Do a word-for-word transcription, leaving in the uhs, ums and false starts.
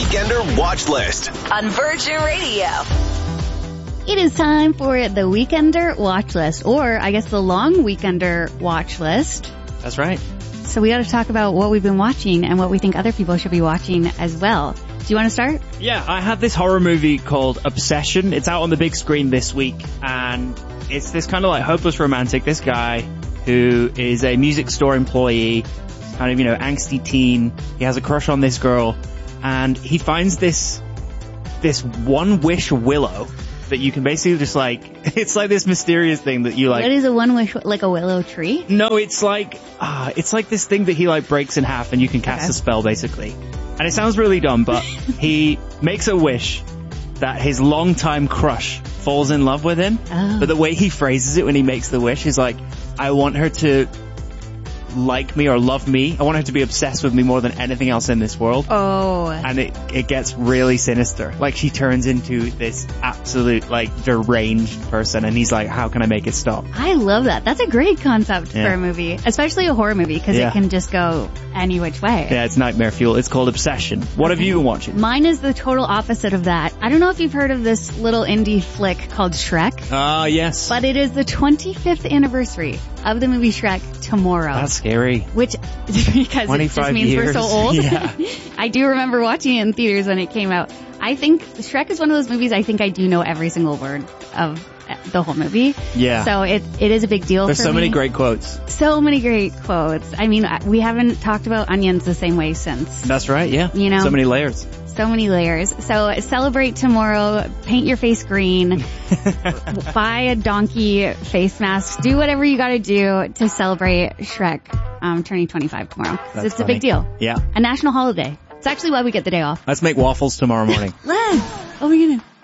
Weekender Watch List on Virgin Radio. It is time for the Weekender Watch List, or I guess the long Weekender Watch List. That's right. So we got to talk about what we've been watching and what we think other people should be watching as well. Do you want to start? Yeah, I had this horror movie called Obsession. It's out on the big screen this week, and it's this kind of like hopeless romantic. This guy who is a music store employee, kind of, you know, angsty teen. He has a crush on this girl, and he finds this, this one wish willow that you can basically just like, it's like this mysterious thing that you like. What is a one wish, like a willow tree? No, it's like, ah, uh, it's like this thing that he like breaks in half and you can cast okay. a spell basically. And it sounds really dumb, but he makes a wish that his longtime crush falls in love with him. Oh. But the way he phrases it when he makes the wish is like, I want her to like me or love me. I want her to be obsessed with me more than anything else in this world. Oh. And it, it gets really sinister. Like she turns into this absolute like deranged person and he's like, how can I make it stop? I love that. That's a great concept yeah. for a movie, especially a horror movie, because yeah. it can just go any which way. Yeah, it's nightmare fuel. It's called Obsession. What okay. have you been watching? Mine is the total opposite of that. I don't know if you've heard of this little indie flick called Shrek. Ah, uh, yes. But it is the twenty-fifth anniversary of the movie Shrek tomorrow. That's scary. Which, because it just means years. we're so old. Yeah. I do remember watching it in theaters when it came out. I think Shrek is one of those movies I think I do know every single word of the whole movie. Yeah. So it it is a big deal There's for so me. many great quotes. So many great quotes. I mean, we haven't talked about onions the same way since. That's right, yeah. You know? So many layers. So many layers. So celebrate tomorrow, paint your face green, buy a donkey face mask, do whatever you gotta do to celebrate Shrek um, turning twenty-five tomorrow. That's it's funny. a big deal. Yeah. A national holiday. It's actually why we get the day off. Let's make waffles tomorrow morning. Let's! Oh my goodness.